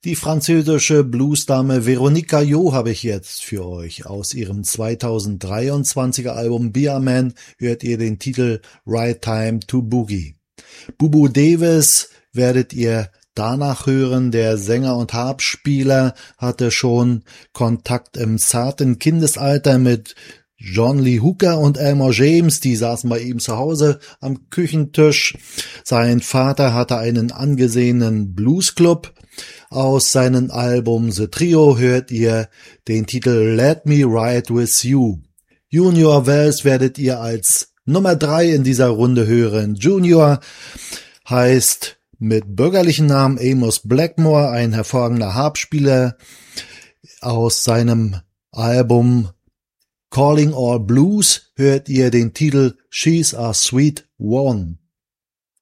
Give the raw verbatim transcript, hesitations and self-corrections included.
Die französische Bluesdame Véronique Caillot habe ich jetzt für euch. Aus ihrem zweitausenddreiundzwanziger Album Be a Man hört ihr den Titel Right Time to Boogie. Bubu Davis werdet ihr danach hören. Der Sänger und Harpspieler hatte schon Kontakt im zarten Kindesalter mit John Lee Hooker und Elmore James, die saßen bei ihm zu Hause am Küchentisch. Sein Vater hatte einen angesehenen Bluesclub. Aus seinem Album The Trio hört ihr den Titel Let Me Ride With You. Junior Wells werdet ihr als Nummer drei in dieser Runde hören. Junior heißt mit bürgerlichen Namen Amos Blackmore, ein hervorragender Harpspieler. Aus seinem Album Calling All Blues hört ihr den Titel She's a Sweet One.